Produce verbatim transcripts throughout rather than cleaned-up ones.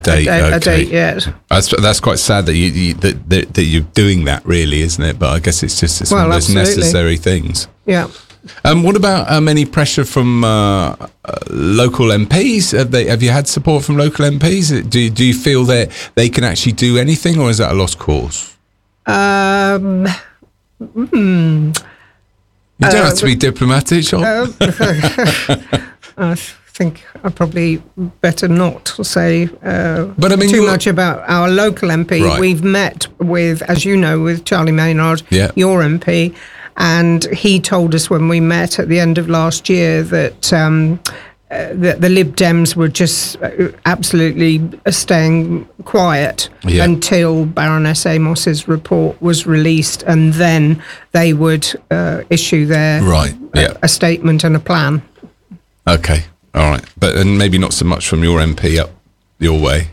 date, a, date, okay. a date yet. That's that's quite sad that you, you that, that that you're doing that, really, isn't it? But I guess it's just it's Well, one of those absolutely. necessary things. Yeah. Um, what about um, any pressure from uh, uh, local M Ps? Have they have you had support from local M Ps? Do do you feel that they can actually do anything, or is that a lost cause? Um. Hmm. You don't Uh, have to be diplomatic, Sean. Uh, I think I probably better not say uh, But I mean, too you're- much about our local M P. Right. We've met with, as you know, with Charlie Maynard, Yeah. your M P, and he told us when we met at the end of last year that um, uh, that the Lib Dems were just uh, absolutely staying quiet Yeah. until Baroness Amos's report was released, and then they would uh, issue their Right, yeah. a statement and a plan. Okay, all right, but and maybe not so much from your M P up your way.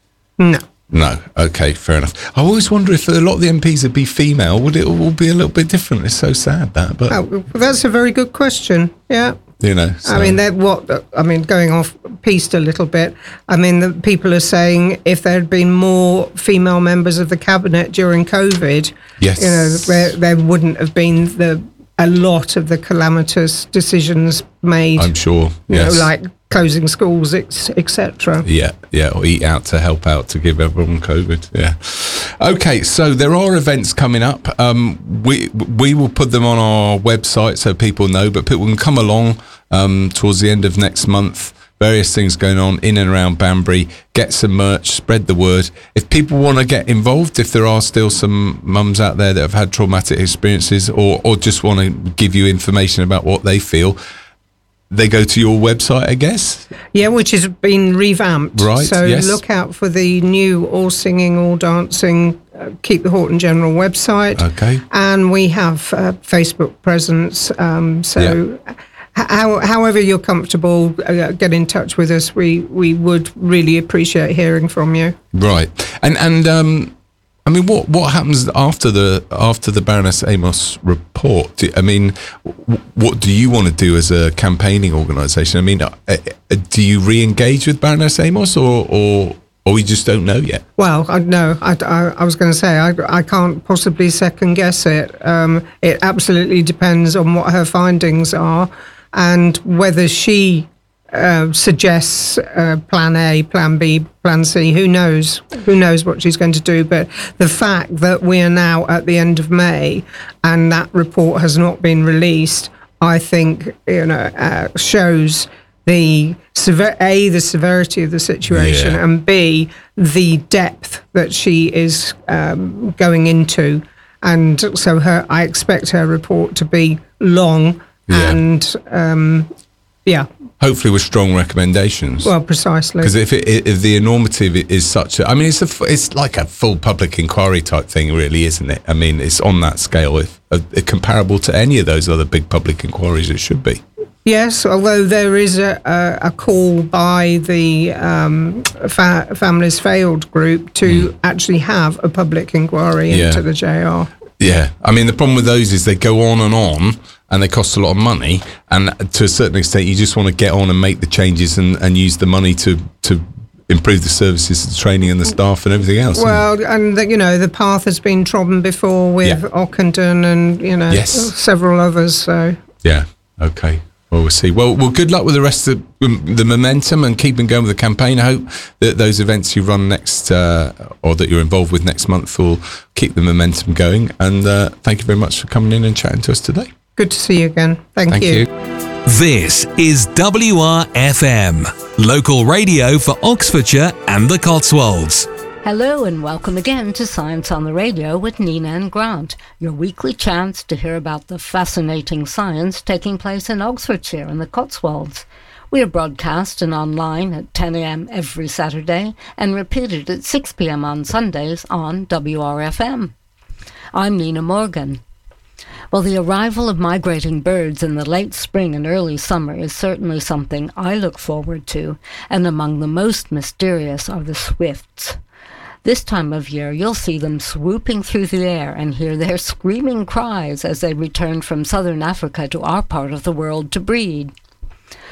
No. No, okay, fair enough. I always wonder if a lot of the M Ps would be female, would it all be a little bit different? It's so sad that, but Oh, well, that's a very good question. Yeah. you know. So. I mean, that what I mean, going off piste a little bit. I mean, the people are saying if there had been more female members of the cabinet during COVID, Yes. you know, there there wouldn't have been the a lot of the calamitous decisions made. I'm sure. you Yes. know, like closing schools, et cetera. Yeah, yeah, or eat out to help out to give everyone COVID. Yeah. Okay, so there are events coming up. Um, we we will put them on our website so people know, but people can come along um, towards the end of next month. Various things going on in and around Banbury. Get some merch, spread the word. If people want to get involved, if there are still some mums out there that have had traumatic experiences or, or just want to give you information about what they feel, they go to your website, I guess. Yeah, which has been revamped. Right, So yes. look out for the new All Singing, All Dancing, uh, Keep the Horton General website. Okay. And we have a Facebook presence. Um, so Yeah. h- how, however you're comfortable, uh, get in touch with us. We, we would really appreciate hearing from you. Right, and and um, I mean, what what happens after the after the Baroness Amos report? Do, I mean, w- what do you want to do as a campaigning organisation? I mean, uh, uh, do you re-engage with Baroness Amos, or or or we just don't know yet? Well, I no, I, I, I was going to say I, I can't possibly second guess it. Um, it absolutely depends on what her findings are and whether she uh, suggests uh, Plan A, Plan B, Plan C. Who knows? Who knows what she's going to do? But the fact that we are now at the end of May and that report has not been released, I think you know uh, shows the sever- a the severity of the situation Yeah. and b the depth that she is um, going into, and so her I expect her report to be long Yeah. and um, yeah, Hopefully, with strong recommendations. well, precisely. Because if, it, if the enormity of it is such a, I mean, it's a, f- it's like a full public inquiry type thing, really, isn't it? I mean, it's on that scale, if uh, comparable to any of those other big public inquiries, it should be. Yes, although there is a, a, a call by the um, fa- Families Failed group to mm. actually have a public inquiry Yeah. into the J R. Yeah, I mean, the problem with those is they go on and on, and they cost a lot of money. And to a certain extent, you just want to get on and make the changes and, and use the money to, to improve the services, the training, and the staff, and everything else. Well, and the, you know, the path has been trodden before with Yeah. Ockenden and you know Yes. several others. So Yeah. Okay. Well, we'll see. Well, well, good luck with the rest of the, the momentum and keeping going with the campaign. I hope that those events you run next, uh, or that you're involved with next month, will keep the momentum going. And uh, thank you very much for coming in and chatting to us today. good to see you again. Thank, Thank you. you. This is W R F M, local radio for Oxfordshire and the Cotswolds. Hello and welcome again to Science on the Radio with Nina and Grant, your weekly chance to hear about the fascinating science taking place in Oxfordshire and the Cotswolds. We are broadcast and online at ten a.m. every Saturday and repeated at six p.m. on Sundays on W R F M. I'm Nina Morgan. Well, the arrival of migrating birds in the late spring and early summer is certainly something I look forward to, and among the most mysterious are the swifts. This time of year, you'll see them swooping through the air and hear their screaming cries as they return from southern Africa to our part of the world to breed.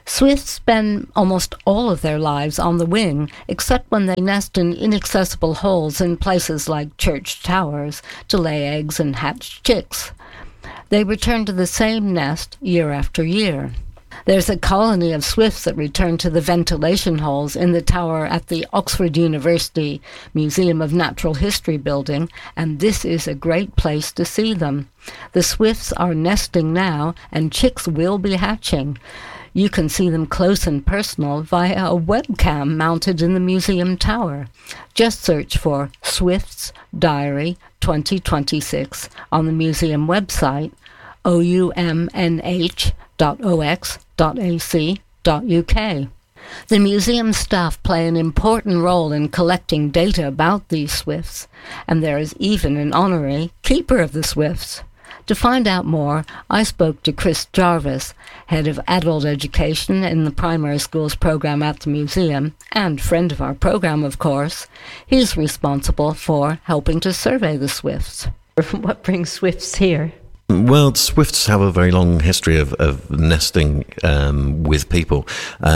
Swifts spend almost all of their lives on the wing, except when they nest in inaccessible holes in places like church towers to lay eggs and hatch chicks. They return to the same nest year after year. There's a colony of swifts that return to the ventilation holes in the tower at the Oxford University Museum of Natural History building, and this is a great place to see them. The swifts are nesting now, and chicks will be hatching. You can see them close and personal via a webcam mounted in the museum tower. Just search for Swift's Diary twenty twenty-six on the museum website, O U M N H dot O X dot A C dot U K. The museum staff play an important role in collecting data about these swifts, and there is even an honorary keeper of the swifts. To find out more, I spoke to Chris Jarvis, head of adult education in the primary schools program at the museum, and friend of our program, of course. He's responsible for helping to survey the swifts. What brings swifts here? Well, swifts have a very long history of, of nesting um, with people.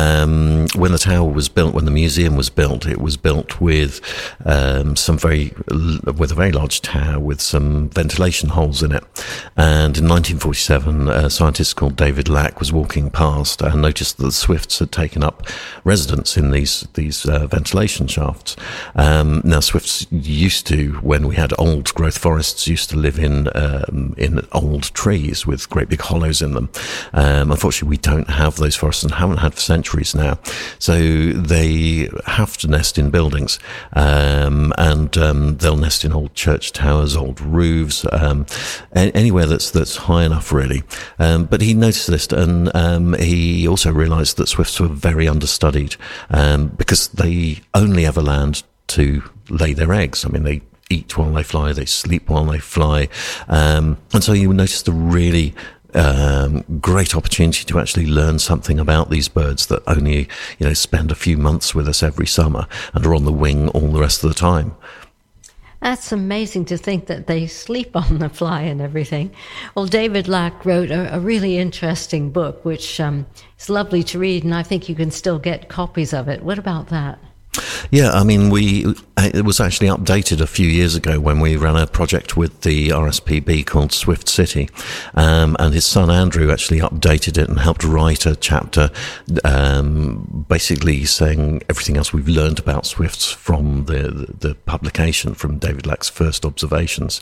Um, when the tower was built, when the museum was built, it was built with um, some very with a very large tower with some ventilation holes in it. And in nineteen forty-seven, a scientist called David Lack was walking past and noticed that the swifts had taken up residence in these these uh, ventilation shafts. Um, now, swifts used to, when we had old growth forests, used to live in um, in old trees with great big hollows in them. Um, unfortunately, we don't have those forests and haven't had for centuries now. So they have to nest in buildings, um, and um, they'll nest in old church towers, old roofs, um, anywhere that's that's high enough, really. Um, but he noticed this, and um, he also realised that swifts were very understudied um, because they only ever land to lay their eggs. I mean, they eat while they fly, they sleep while they fly, um, and so you notice the really um, great opportunity to actually learn something about these birds that only, you know, spend a few months with us every summer and are on the wing all the rest of the time. That's amazing to think that they sleep on the fly and everything. Well, David Lack wrote a, a really interesting book, which um, is lovely to read, and I think you can still get copies of it. What about that? Yeah, I mean, we it was actually updated a few years ago when we ran a project with the R S P B called Swift City, um, and his son Andrew actually updated it and helped write a chapter um, basically saying everything else we've learned about swifts from the, the, the publication, from David Lack's first observations.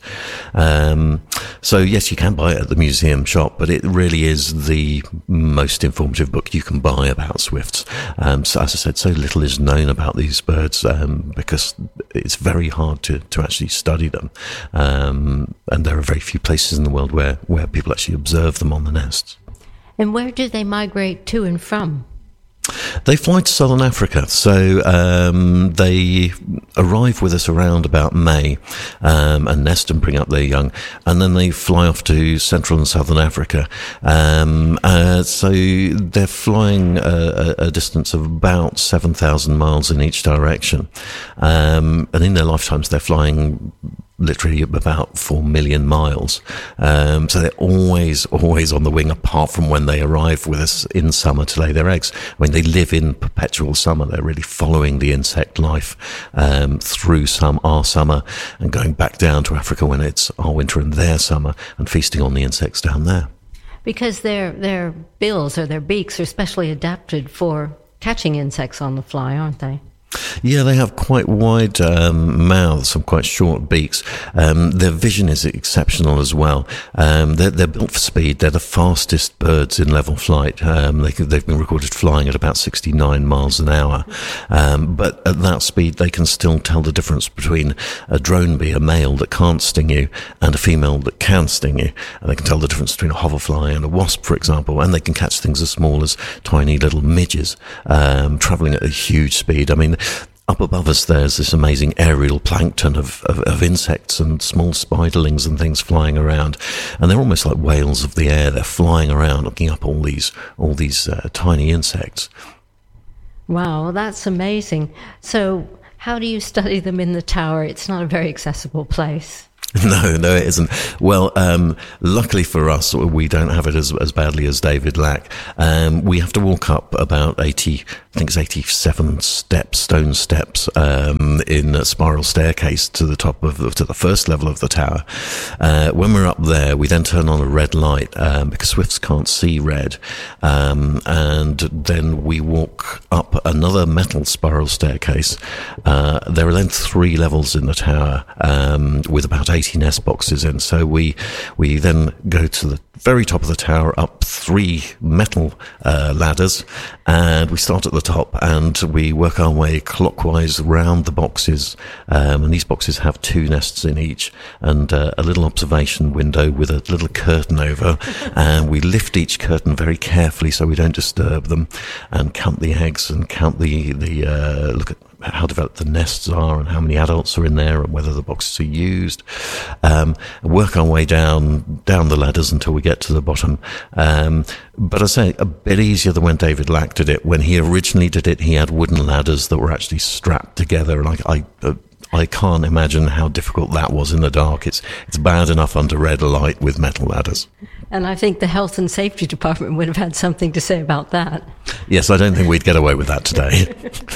Um, so yes, you can buy it at the museum shop, but it really is the most informative book you can buy about swifts. Um, so as I said, so little is known about these birds um, because it's very hard to, to actually study them, um, and there are very few places in the world where, where people actually observe them on the nests. And where do they migrate to and from? They fly to southern Africa, so um, they arrive with us around about May um, and nest and bring up their young, and then they fly off to central and southern Africa. Um, uh, so they're flying a, a distance of about seven thousand miles in each direction, um, and in their lifetimes they're flying literally about four million miles. Um, so they're always, always on the wing, apart from when they arrive with us in summer to lay their eggs. I mean, they live in perpetual summer. They're really following the insect life um, through some our summer and going back down to Africa when it's our winter and their summer, and feasting on the insects down there. Because their their bills or their beaks are specially adapted for catching insects on the fly, aren't they? Yeah, they have quite wide um, mouths and quite short beaks. Um, their vision is exceptional as well. Um, they're, they're built for speed. They're the fastest birds in level flight. Um, they, they've been recorded flying at about sixty-nine miles an hour. Um, but at that speed, they can still tell the difference between a drone bee, a male that can't sting you, and a female that can sting you. And they can tell the difference between a hoverfly and a wasp, for example. And they can catch things as small as tiny little midges, um, traveling at a huge speed. I mean, up above us, there's this amazing aerial plankton of, of, of insects and small spiderlings and things flying around, and they're almost like whales of the air. They're flying around, looking up all these all these uh, tiny insects. Wow, that's amazing. So, how do you study them in the tower? It's not a very accessible place. No, no, it isn't. Well, um, luckily for us, we don't have it as as badly as David Lack. Um, we have to walk up about eighty, I think it's eighty-seven steps, stone steps, um, in a spiral staircase to the top of the, to the first level of the tower. Uh, when we're up there, we then turn on a red light um, because Swifts can't see red, um, and then we walk up another metal spiral staircase. Uh, there are then three levels in the tower um, with about eighty nest boxes in. So we we then go to the very top of the tower, up three metal uh, ladders, and we start at the top and we work our way clockwise round the boxes. Um, and these boxes have two nests in each, and uh, a little observation window with a little curtain over. And we lift each curtain very carefully so we don't disturb them, and count the eggs and count the the uh, look at how developed the nests are and how many adults are in there and whether the boxes are used. Um, work our way down down the ladders until we get to the bottom. Um, but I say a bit easier than when David Lack did it. When he originally did it, he had wooden ladders that were actually strapped together, and I. I uh, I can't imagine how difficult that was in the dark. It's it's bad enough under red light with metal ladders. And I think the Health and Safety Department would have had something to say about that. Yes, I don't think we'd get away with that today.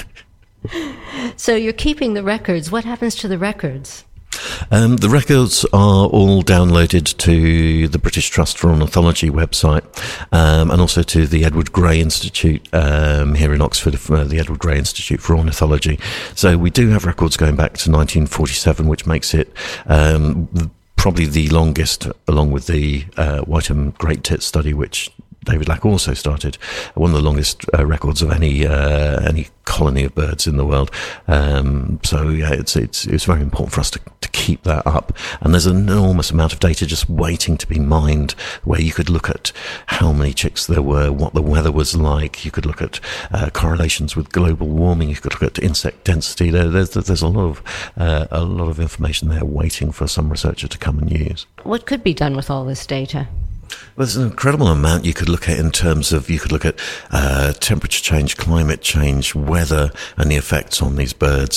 So you're keeping the records. What happens to the records? Um, the records are all downloaded to the British Trust for Ornithology website, um, and also to the Edward Gray Institute um, here in Oxford, uh, the Edward Gray Institute for Ornithology. So we do have records going back to nineteen forty-seven, which makes it um, probably the longest, along with the uh, Whiteham Great Tit study, which David Lack also started, one of the longest uh, records of any uh, any colony of birds in the world. Um, so yeah, it's it's it's very important for us to, to keep that up. And there's an enormous amount of data just waiting to be mined, where you could look at how many chicks there were, what the weather was like. You could look at uh, correlations with global warming. You could look at insect density. There, there's there's a lot of uh, a lot of information there waiting for some researcher to come and use. What could be done with all this data? Well, there's an incredible amount you could look at in terms of, you could look at uh, temperature change, climate change, weather, and the effects on these birds.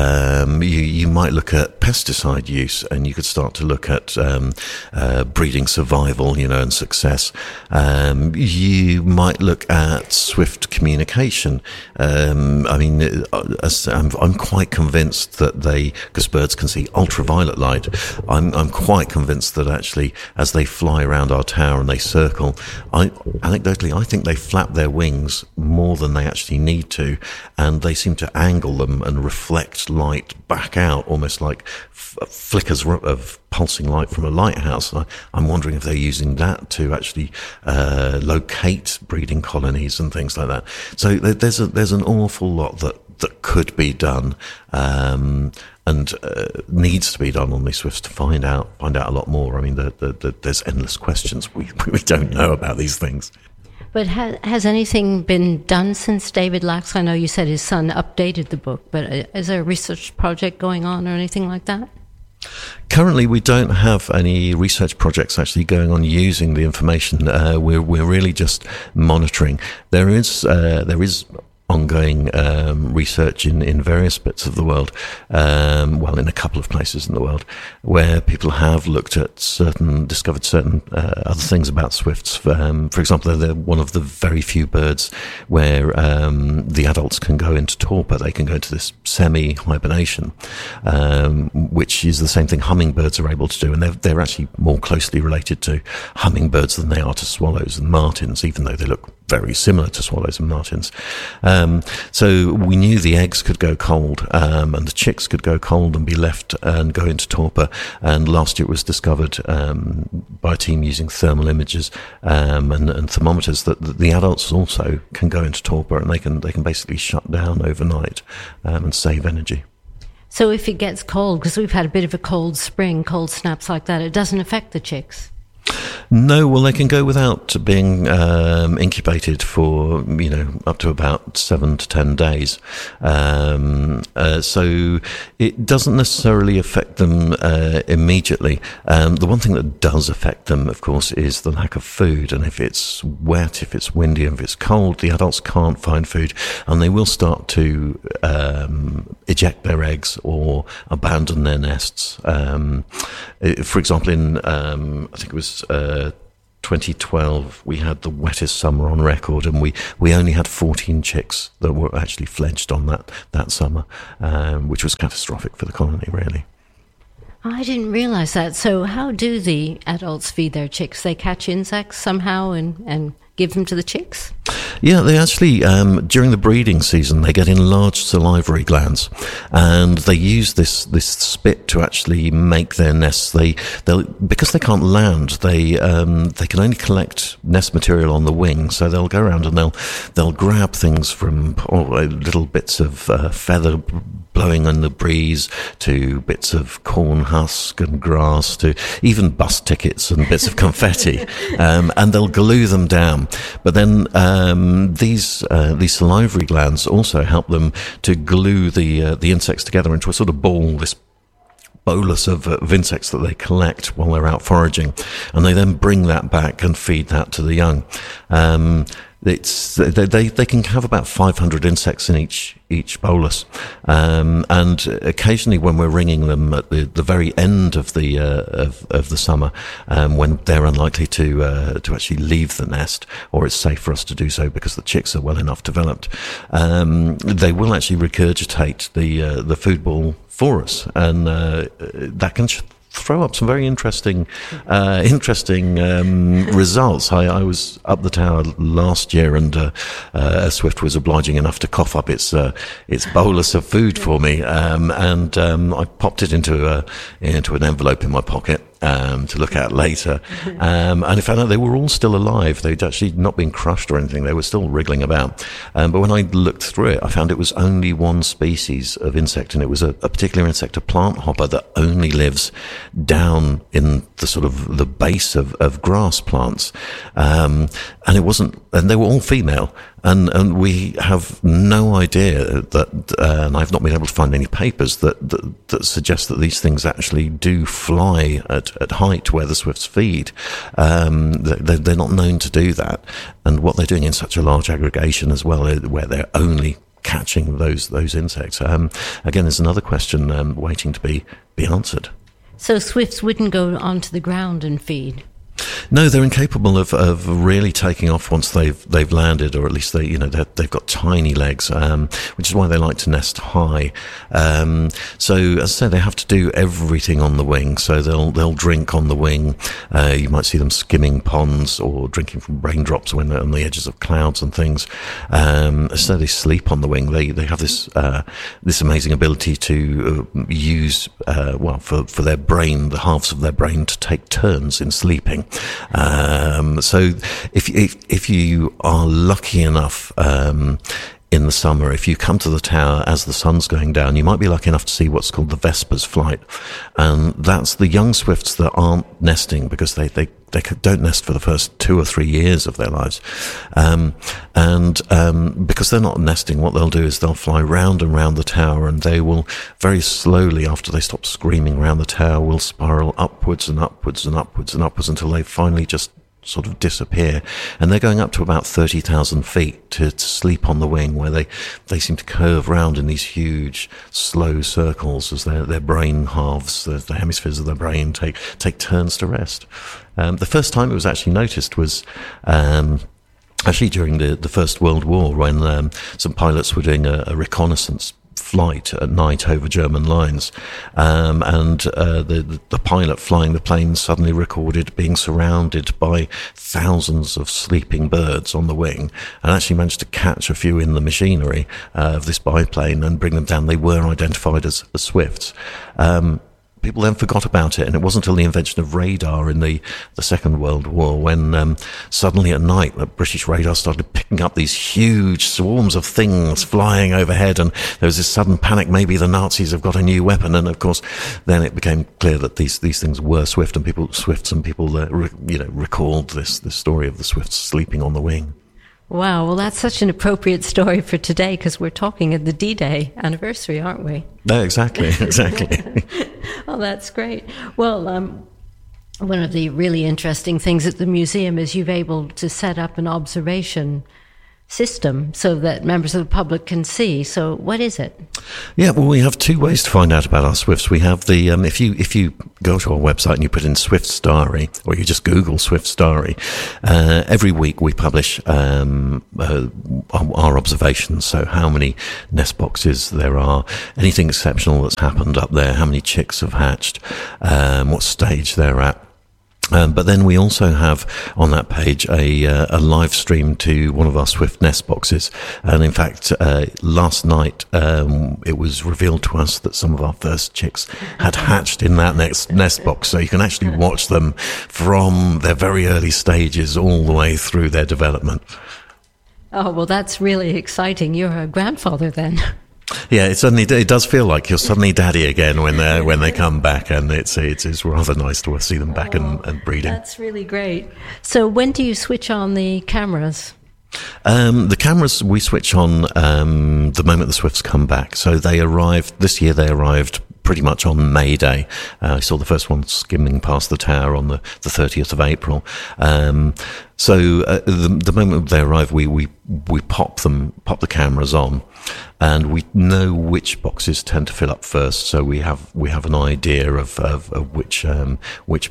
Um, you, you might look at pesticide use, and you could start to look at um, uh, breeding survival, you know, and success. Um, you might look at swift communication. Um, I mean, I'm, I'm quite convinced that they, because birds can see ultraviolet light, I'm, I'm quite convinced that actually, as they fly around our tower and they circle, I, anecdotally, I think they flap their wings more than they actually need to, and they seem to angle them and reflect light back out, almost like f- flickers of pulsing light from a lighthouse. I, I'm wondering if they're using that to actually uh, locate breeding colonies and things like that. So there's a, there's an awful lot that that could be done, um, and uh, needs to be done on these swifts to find out find out a lot more. I mean, the, the, the, there's endless questions we we don't know about these things. But ha- has anything been done since David Lack's? I know you said his son updated the book, but is there a research project going on or anything like that? Currently, we don't have any research projects actually going on using the information. Uh, we're we're really just monitoring. There is uh, there is. ongoing um, research in, in various bits of the world, um, well, in a couple of places in the world, where people have looked at certain, discovered certain uh, other things about swifts. Um, for example, they're one of the very few birds where um, the adults can go into torpor. They can go into this semi-hibernation, um, which is the same thing hummingbirds are able to do, and they're, they're actually more closely related to hummingbirds than they are to swallows and martins, even though they look very similar to swallows and martins. Um, so we knew the eggs could go cold, um, and the chicks could go cold and be left and go into torpor. And last year it was discovered um, by a team using thermal images um, and, and thermometers that, that the adults also can go into torpor, and they can they can basically shut down overnight um, and save energy. So if it gets cold, because we've had a bit of a cold spring, cold snaps like that, it doesn't affect the chicks? No, well, they can go without being um, incubated for, you know, up to about seven to ten days. Um, uh, so it doesn't necessarily affect them uh, immediately. Um, the one thing that does affect them, of course, is the lack of food. And if it's wet, if it's windy, if it's cold, the adults can't find food, and they will start to um, eject their eggs or abandon their nests. Um, for example, in, um, I think it was... Uh, twenty twelve, we had the wettest summer on record, and we, we only had fourteen chicks that were actually fledged on that, that summer, um, which was catastrophic for the colony, really. I didn't realize that. So how do the adults feed their chicks? They catch insects somehow and, and give them to the chicks? Yeah, they actually, um, during the breeding season, they get enlarged salivary glands, and they use this, this spit to actually make their nests. They, they'll, because they can't land, they, um, they can only collect nest material on the wing, so they'll go around and they'll, they'll grab things from oh, little bits of uh, feather blowing in the breeze to bits of corn husk and grass to even bus tickets and bits of confetti, um, and they'll glue them down. But then um, these uh, these salivary glands also help them to glue the uh, the insects together into a sort of ball, this bolus of, uh, of insects that they collect while they're out foraging, and they then bring that back and feed that to the young. Um, It's they, they they can have about five hundred insects in each each bolus, um, and occasionally when we're ringing them at the, the very end of the uh, of of the summer, um, when they're unlikely to uh, to actually leave the nest, or it's safe for us to do so because the chicks are well enough developed, um, they will actually regurgitate the uh, the food ball for us, and uh, that can sh- throw up some very interesting, uh, interesting um, results. I, I was up the tower last year, and uh, uh, a swift was obliging enough to cough up its uh, its bolus of food for me, um, and um, I popped it into a into an envelope in my pocket. Um, to look at later, um, and I found out they were all still alive. They'd actually not been crushed or anything. They were still wriggling about. Um, but when I looked through it, I found it was only one species of insect, and it was a, a particular insect, a plant hopper that only lives down in the sort of the base of, of grass plants. Um, and it wasn't, and they were all female. And, and we have no idea that, uh, and I've not been able to find any papers that, that, that suggest that these things actually do fly at, at height where the swifts feed. Um, they're, they're not known to do that. And what they're doing in such a large aggregation as well, where they're only catching those, those insects. Um, again, there's another question, um, waiting to be, be answered. So swifts wouldn't go onto the ground and feed? No, they're incapable of, of really taking off once they've they've landed, or at least they you know they've got tiny legs, um, which is why they like to nest high. Um, so as I said, they have to do everything on the wing. So they'll they'll drink on the wing. Uh, you might see them skimming ponds or drinking from raindrops when they're on the edges of clouds and things. Um, so they sleep on the wing. They they have this uh, this amazing ability to uh, use uh, well for for their brain, the halves of their brain, to take turns in sleeping. Um, so if, if, if you are lucky enough, um, in the summer, if you come to the tower as the sun's going down, you might be lucky enough to see what's called the Vespers flight. And that's the young swifts that aren't nesting because they, they, they don't nest for the first two or three years of their lives. Um, and, um, because they're not nesting, what they'll do is they'll fly round and round the tower, and they will very slowly, after they stop screaming round the tower, will spiral upwards and upwards and upwards and upwards until they finally just sort of disappear. And they're going up to about thirty thousand feet to, to sleep on the wing, where they, they seem to curve round in these huge, slow circles as their, their brain halves, the, the hemispheres of their brain take, take turns to rest. Um, the first time it was actually noticed was, um, actually during the, the First World War, when, um, some pilots were doing a, a reconnaissance flight at night over German lines, um, and uh, the the pilot flying the plane suddenly recorded being surrounded by thousands of sleeping birds on the wing, and actually managed to catch a few in the machinery uh, of this biplane and bring them down. They were identified as, as swifts. Um, people then forgot about it, and it wasn't until the invention of radar in the, the Second World War when um, suddenly at night the British radar started picking up these huge swarms of things flying overhead, and there was this sudden panic, maybe the Nazis have got a new weapon, and of course then it became clear that these these things were swift, and people swifts and people uh, re, you know recalled this this story of the swifts sleeping on the wing. Wow, well, that's such an appropriate story for today because we're talking at the D-Day anniversary, aren't we? No, exactly, exactly. Oh, that's great. Well, um, one of the really interesting things at the museum is you've able to set up an observation system so that members of the public can see. So what is it? Yeah, well, we have two ways to find out about our swifts. We have the, um, if you if you go to our website and you put in Swift's Diary, or you just Google Swift's Diary, uh, every week we publish um, uh, our observations. So how many nest boxes there are, anything exceptional that's happened up there, how many chicks have hatched, um, what stage they're at. Um, but then we also have on that page a, uh, a live stream to one of our Swift nest boxes. And in fact, uh, last night um, it was revealed to us that some of our first chicks had hatched in that next nest box. So you can actually watch them from their very early stages all the way through their development. Oh, well, that's really exciting. You're a grandfather then. Yeah, it suddenly it does feel like you're suddenly daddy again when they when they come back, and it's it's, it's rather nice to see them back oh, and, and breeding. That's really great. So when do you switch on the cameras? Um, the cameras we switch on um, the moment the swifts come back. So they arrived this year. They arrived pretty much on May Day. Uh, I saw the first one skimming past the tower on the, the thirtieth of April. Um, so uh, the, the moment they arrive, we, we, we pop them, pop the cameras on, and we know which boxes tend to fill up first. So we have, we have an idea of, of, of which, um, which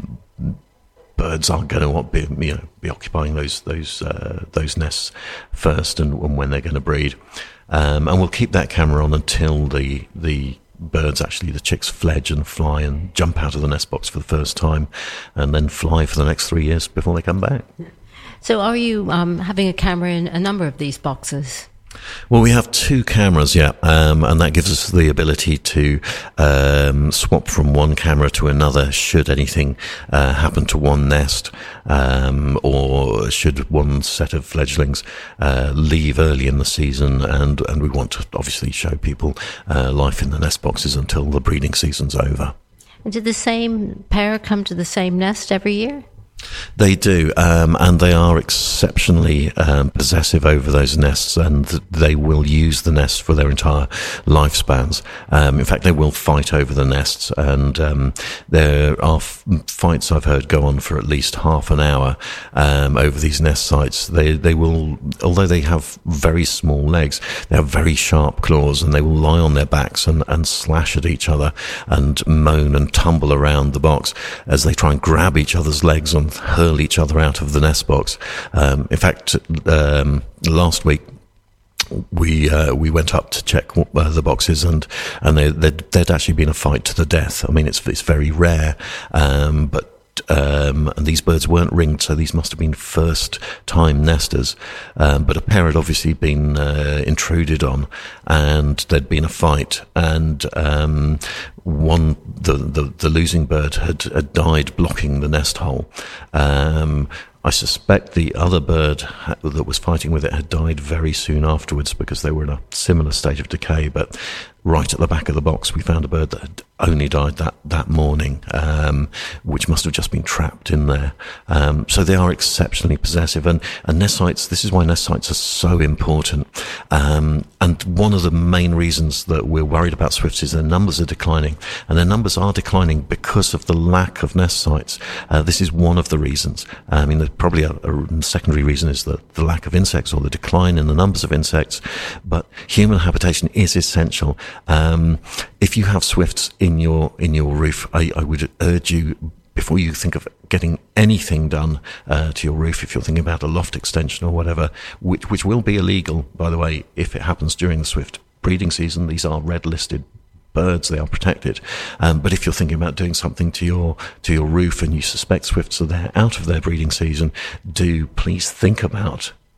birds are going to be, you know, be occupying those, those, uh, those nests first, and, and when they're going to breed. Um, and we'll keep that camera on until the, the, birds actually, the chicks fledge and fly and jump out of the nest box for the first time, and then fly for the next three years before they come back. So are you um, having a camera in a number of these boxes? Well, we have two cameras, yeah, um, and that gives us the ability to um, swap from one camera to another should anything uh, happen to one nest, um, or should one set of fledglings uh, leave early in the season, and, and we want to obviously show people uh, life in the nest boxes until the breeding season's over. And did the same pair come to the same nest every year? They do, um, and they are exceptionally um, possessive over those nests, and they will use the nests for their entire lifespans. Um, in fact, they will fight over the nests, and um, there are f- fights I've heard go on for at least half an hour um, over these nest sites. They they will, although they have very small legs, they have very sharp claws, and they will lie on their backs and, and slash at each other and moan and tumble around the box as they try and grab each other's legs and hurl each other out of the nest box. Um, in fact, um, last week we uh, we went up to check uh, the boxes, and and they, there'd, there'd actually been a fight to the death. I mean, it's it's very rare, um, but. Um, and these birds weren't ringed, so these must have been first-time nesters. Um, but a pair had obviously been uh, intruded on, and there'd been a fight. And um, one, the, the the losing bird had, had died blocking the nest hole. Um, I suspect the other bird that was fighting with it had died very soon afterwards because they were in a similar state of decay. But right at the back of the box, we found a bird that had only died that, that morning, um, which must have just been trapped in there. Um, so they are exceptionally possessive. And, and nest sites, this is why nest sites are so important. Um, and one of the main reasons that we're worried about swifts is their numbers are declining. And their numbers are declining because of the lack of nest sites. Uh, this is one of the reasons. I mean, probably a, a secondary reason is the, the lack of insects or the decline in the numbers of insects. But human habitation is essential. Um, if you have swifts in your in your roof, I, I would urge you, before you think of getting anything done uh, to your roof, if you're thinking about a loft extension or whatever, which which will be illegal, by the way, if it happens during the swift breeding season. These are red listed birds, they are protected. Um, but if you're thinking about doing something to your to your roof and you suspect swifts are there out of their breeding season, do please think about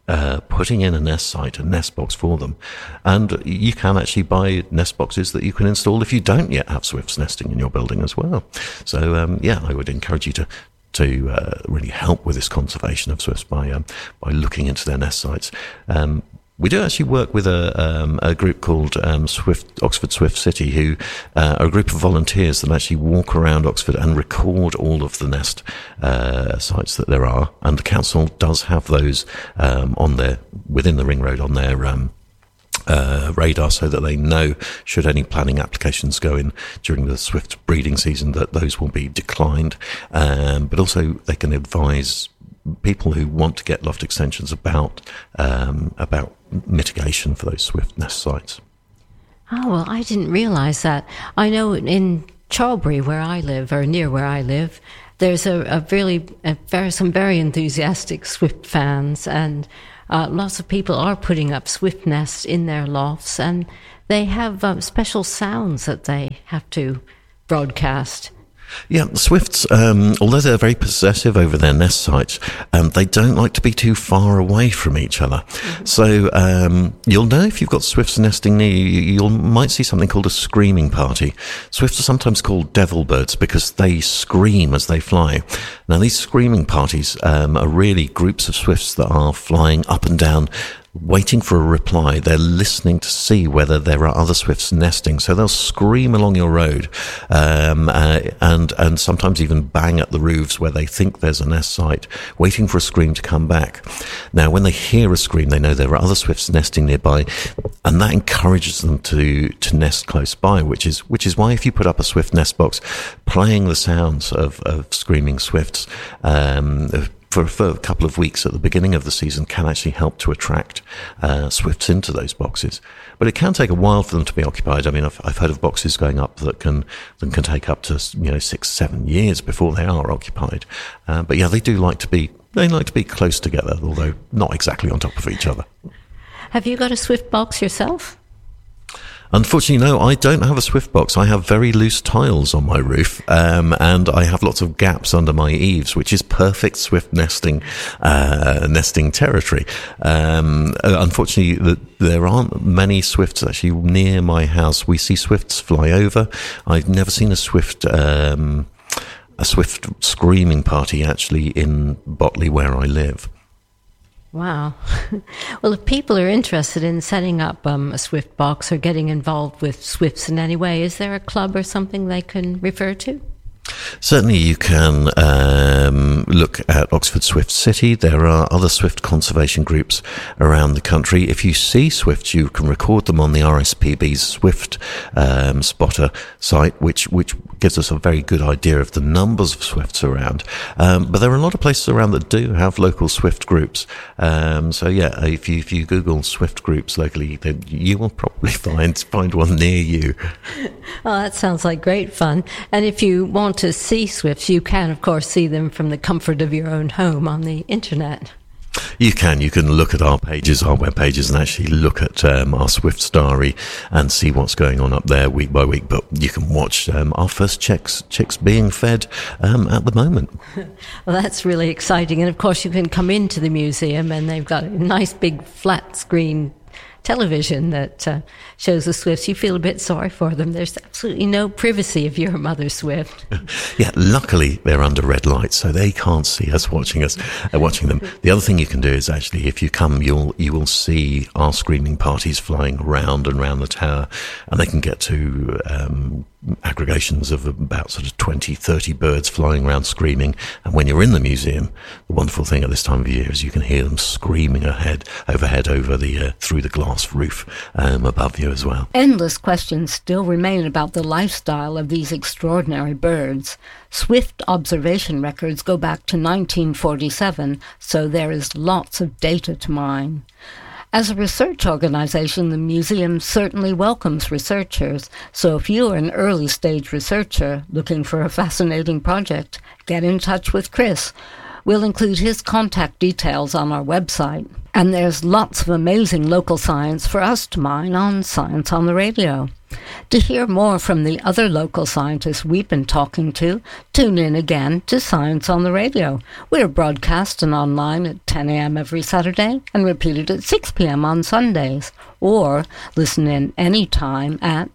uh, putting in a nest site, a nest box for them. And you can actually buy nest boxes that you can install if you don't yet have swifts nesting in your building as well. So, um, yeah, I would encourage you to to uh, really help with this conservation of swifts by um, by looking into their nest sites. Um, we do actually work with a, um, a group called um, Swift Oxford Swift City, who uh, are a group of volunteers that actually walk around Oxford and record all of the nest uh, sites that there are. And the council does have those um, on their within the ring road on their um, Uh, radar, so that they know, should any planning applications go in during the swift breeding season, that those will be declined. Um, but also they can advise people who want to get loft extensions about um, about mitigation for those swift nest sites. Oh, well, I didn't realize that. I know in Charlbury, where I live, or near where I live, there's a, a really a very, some very enthusiastic swift fans, and Uh, lots of people are putting up swift nests in their lofts, and they have um, special sounds that they have to broadcast. Yeah, the swifts, um, although they're very possessive over their nest sites, um, they don't like to be too far away from each other. Mm-hmm. So um, you'll know if you've got swifts nesting near you, you might see something called a screaming party. Swifts are sometimes called devil birds because they scream as they fly. Now, these screaming parties um, are really groups of swifts that are flying up and down, waiting for a reply. They're listening to see whether there are other swifts nesting. So they'll scream along your road, um, uh, and and sometimes even bang at the roofs where they think there's a nest site, waiting for a scream to come back. Now, when they hear a scream, they know there are other swifts nesting nearby, and that encourages them to to nest close by. Which is which is why if you put up a swift nest box, playing the sounds of of screaming swifts Um, For, for a couple of weeks at the beginning of the season can actually help to attract uh, swifts into those boxes. But it can take a while for them to be occupied. I mean, I've, I've heard of boxes going up that can that can take up to, you know, six, seven years before they are occupied. Uh, but yeah, they do like to be they like to be close together, although not exactly on top of each other. Have you got a swift box yourself? Unfortunately, no, I don't have a swift box. I have very loose tiles on my roof, um, and I have lots of gaps under my eaves, which is perfect swift nesting uh, nesting territory. Um, unfortunately, the, there aren't many swifts actually near my house. We see swifts fly over. I've never seen a swift um, a swift screaming party actually in Botley, where I live. Wow. Well, if people are interested in setting up um, a swift box or getting involved with swifts in any way, is there a club or something they can refer to? Certainly you can um, look at Oxford Swift City. There are other swift conservation groups around the country. If you see swifts, you can record them on the R S P B's Swift um, Spotter site, which which gives us a very good idea of the numbers of swifts around. Um, but there are a lot of places around that do have local swift groups. Um, so yeah, if you if you Google swift groups locally, then you will probably find find one near you. Oh, that sounds like great fun. And if you want to see swifts, you can, of course, see them from the comfort of your own home on the internet. You can. You can look at our pages, our web pages, and actually look at um, our Swifts diary and see what's going on up there week by week. But you can watch um, our first chicks chicks being fed um, at the moment. Well, that's really exciting. And of course, you can come into the museum, and they've got a nice big flat screen television that uh, shows the swifts. You feel a bit sorry for them. There's absolutely no privacy if you're a mother swift. Yeah, luckily they're under red lights, so they can't see us watching us, uh, watching them. The other thing you can do is actually, if you come, you'll you will see our screaming parties flying round and round the tower, and they can get to um, aggregations of about sort of twenty, thirty birds flying around screaming. And when you're in the museum, the wonderful thing at this time of year is you can hear them screaming ahead, overhead, over the uh, through the glass roof um, above you as well. Endless questions still remain about the lifestyle of these extraordinary birds. Swift observation records go back to nineteen forty-seven, so there is lots of data to mine. As a research organization, the museum certainly welcomes researchers, so if you are an early-stage researcher looking for a fascinating project, get in touch with Chris. We'll include his contact details on our website. And there's lots of amazing local science for us to mine on Science on the Radio. To hear more from the other local scientists we've been talking to, tune in again to Science on the Radio. We're broadcasting online at ten a.m. every Saturday and repeated at six p.m. on Sundays. Or listen in anytime at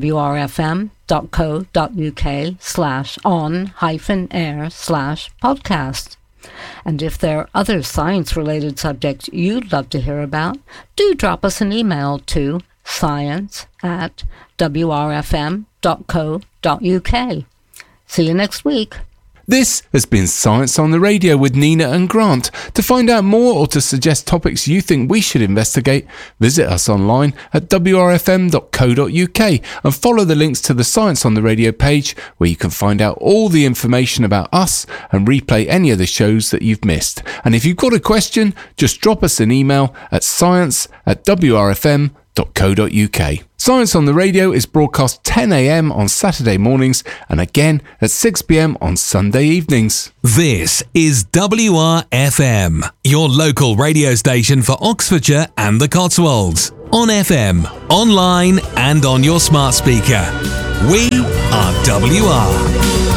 wrfm.co.uk slash on hyphen air slash podcast. And if there are other science-related subjects you'd love to hear about, do drop us an email to science at wrfm.co.uk. See you next week. This has been Science on the Radio with Nina and Grant. To find out more or to suggest topics you think we should investigate, visit us online at w r f m dot co dot u k and follow the links to the Science on the Radio page, where you can find out all the information about us and replay any of the shows that you've missed. And if you've got a question, just drop us an email at science at w r f m dot co dot u k. Science on the Radio is broadcast ten a.m. on Saturday mornings and again at six p.m. on Sunday evenings. This is W R F M, your local radio station for Oxfordshire and the Cotswolds. On F M, online and on your smart speaker. We are W R.